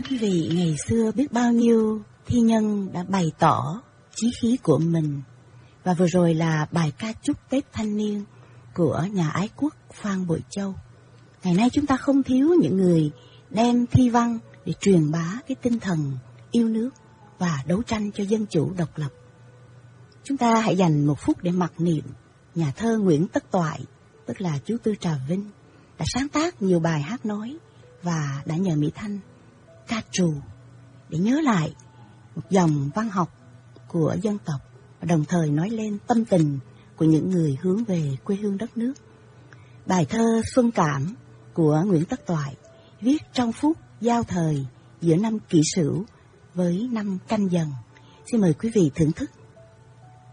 quý vị, ngày xưa biết bao nhiêu thi nhân đã bày tỏ chí khí của mình. Và vừa rồi là bài ca chúc Tết Thanh Niên của nhà ái quốc Phan Bội Châu. Ngày nay chúng ta không thiếu những người đem thi văn để truyền bá cái tinh thần yêu nước và đấu tranh cho dân chủ độc lập. Chúng ta hãy dành một phút để mặc niệm nhà thơ Nguyễn Tất Toại, tức là chú Tư Trà Vinh, đã sáng tác nhiều bài hát nói và đã nhờ Mỹ Thanh ca trù để nhớ lại một dòng văn học của dân tộc và đồng thời nói lên tâm tình của những người hướng về quê hương đất nước. Bài thơ Xuân Cảm của Nguyễn Tất Toại viết trong phút giao thời giữa năm Kỷ Sửu với năm Canh Dần. Xin mời quý vị thưởng thức